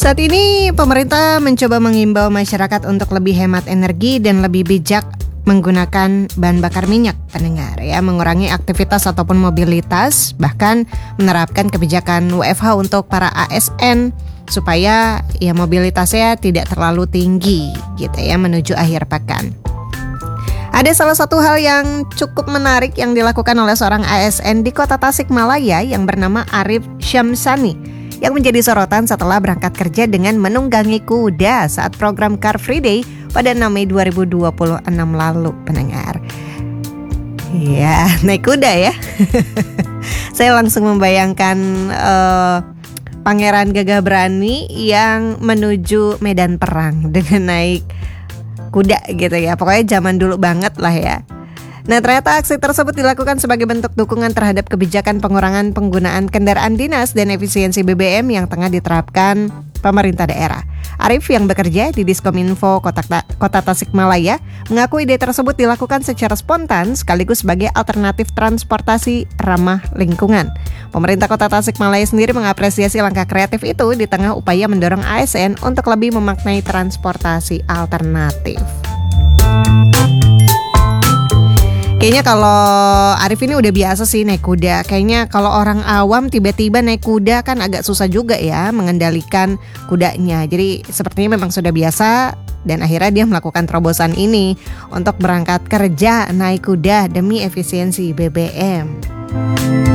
Saat ini pemerintah mencoba mengimbau masyarakat untuk lebih hemat energi dan lebih bijak menggunakan bahan bakar minyak, pendengar ya, mengurangi aktivitas ataupun mobilitas, bahkan menerapkan kebijakan WFH untuk para ASN supaya ya mobilitasnya tidak terlalu tinggi gitu ya menuju akhir pekan. Ada salah satu hal yang cukup menarik yang dilakukan oleh seorang ASN di kota Tasikmalaya yang bernama Arif Syamsani yang menjadi sorotan setelah berangkat kerja dengan menunggangi kuda saat program Car Free Day pada 6 Mei 2026 lalu, pendengar. Ya, naik kuda ya. Saya langsung membayangkan Pangeran Gagah Berani yang menuju medan perang dengan naik kuda gitu ya. Pokoknya zaman dulu banget lah ya. Nah, ternyata aksi tersebut dilakukan sebagai bentuk dukungan terhadap kebijakan pengurangan penggunaan kendaraan dinas dan efisiensi BBM yang tengah diterapkan pemerintah daerah. Arif yang bekerja di Diskominfo Kota Tasikmalaya mengaku ide tersebut dilakukan secara spontan sekaligus sebagai alternatif transportasi ramah lingkungan. Pemerintah Kota Tasikmalaya sendiri mengapresiasi langkah kreatif itu di tengah upaya mendorong ASN untuk lebih memaknai transportasi alternatif. Kayaknya kalau Arif ini udah biasa sih naik kuda. Kayaknya kalau orang awam tiba-tiba naik kuda kan agak susah juga ya mengendalikan kudanya. Jadi sepertinya memang sudah biasa dan akhirnya dia melakukan terobosan ini untuk berangkat kerja naik kuda demi efisiensi BBM.